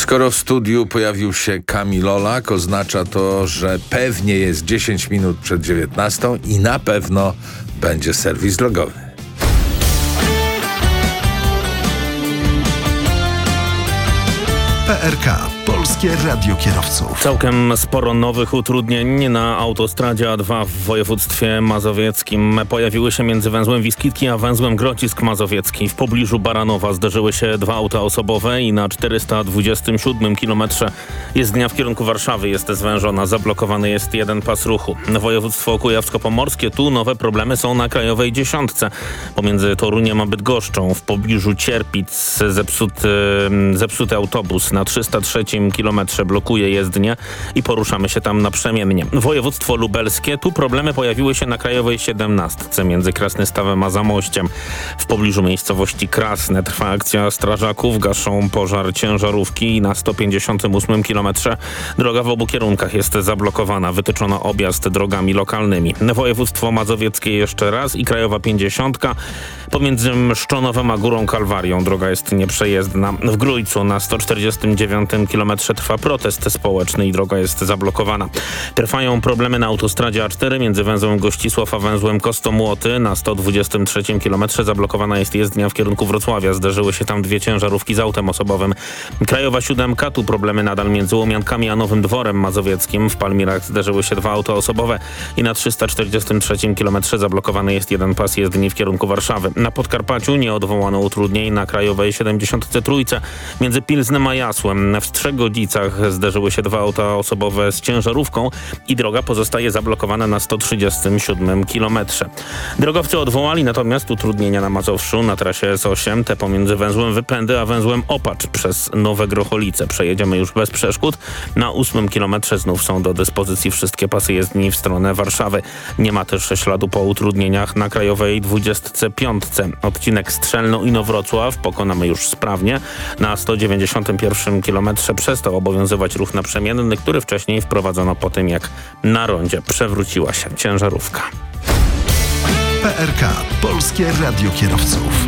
Skoro w studiu pojawił się Kamil Olak, oznacza to, że pewnie jest 10 minut przed 19 i na pewno będzie serwis drogowy. PRK. Polskie Radio Kierowców. Całkiem sporo nowych utrudnień na autostradzie A2 w województwie mazowieckim. Pojawiły się między węzłem Wiskitki a węzłem Grodzisk Mazowiecki. W pobliżu Baranowa zderzyły się dwa auta osobowe i na 427 kilometrze jezdnia w kierunku Warszawy jest zwężona. Zablokowany jest jeden pas ruchu. Województwo kujawsko-pomorskie. Tu nowe problemy są na Krajowej Dziesiątce. Pomiędzy Toruniem a Bydgoszczą w pobliżu Cierpic zepsuty autobus na 303 kilometrze blokuje jezdnię i poruszamy się tam naprzemiennie. Województwo lubelskie. Tu problemy pojawiły się na Krajowej 17 między Krasnystawem a Zamościem. W pobliżu miejscowości Krasne trwa akcja strażaków. Gaszą pożar ciężarówki i na 158 kilometrze droga w obu kierunkach jest zablokowana. Wytyczono objazd drogami lokalnymi. Województwo mazowieckie jeszcze raz i Krajowa 50 pomiędzy Mszczonowem a Górą Kalwarią. Droga jest nieprzejezdna. W Grójcu na 149 kilometrze trwa protest społeczny i droga jest zablokowana. Trwają problemy na autostradzie A4 między węzłem Gościsław a węzłem Kostomłoty. Na 123 kilometrze zablokowana jest jezdnia w kierunku Wrocławia. Zderzyły się tam dwie ciężarówki z autem osobowym. Krajowa 7. Tu problemy nadal między Łomiankami a Nowym Dworem Mazowieckim. W Palmirach zderzyły się dwa auta osobowe i na 343 kilometrze zablokowany jest jeden pas jezdni w kierunku Warszawy. Na Podkarpaciu nie odwołano utrudnień na Krajowej 73 między Pilznem a Jasłem. W Strzegodzicach zderzyły się dwa auta osobowe z ciężarówką i droga pozostaje zablokowana na 137 kilometrze. Drogowcy odwołali natomiast utrudnienia na Mazowszu na trasie S8, te pomiędzy węzłem Wypędy a węzłem Opacz przez Nowe Grocholice. Przejedziemy już bez przeszkód. Na 8 kilometrze znów są do dyspozycji wszystkie pasy jezdni w stronę Warszawy. Nie ma też śladu po utrudnieniach na Krajowej 25. Odcinek Strzelno-Inowrocław pokonamy już sprawnie. Na 191 kilometrze przestał obowiązywać ruch naprzemienny, który wcześniej wprowadzono po tym, jak na rondzie przewróciła się ciężarówka. PRK. Polskie Radio Kierowców.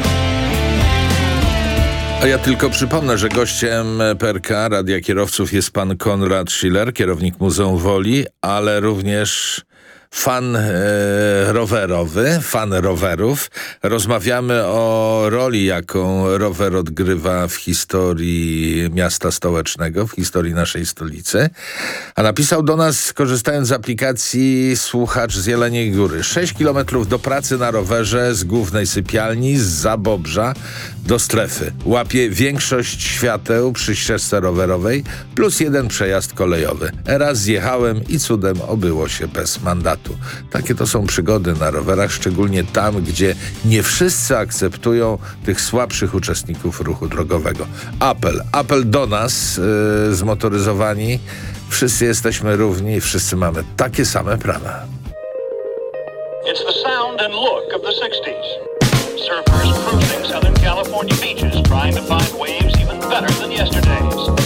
A ja tylko przypomnę, że gościem PRK Radia Kierowców jest pan Konrad Schiller, kierownik Muzeum Woli, ale również fan rowerowy, fan rowerów. Rozmawiamy o roli, jaką rower odgrywa w historii miasta stołecznego, w historii naszej stolicy. A napisał do nas, korzystając z aplikacji słuchacz z Jeleniej Góry. 6 kilometrów do pracy na rowerze z głównej sypialni, z Zabobrza do strefy. Łapie większość świateł przy ścieżce rowerowej plus jeden przejazd kolejowy. Raz zjechałem i cudem obyło się bez mandatu. Takie to są przygody na rowerach, szczególnie tam, gdzie nie wszyscy akceptują tych słabszych uczestników ruchu drogowego. Apel do nas, zmotoryzowani. Wszyscy jesteśmy równi, wszyscy mamy takie same prawa. It's the sound and look of the 60s. Surfers cruising Southern California beaches, trying to find waves even better than yesterday's.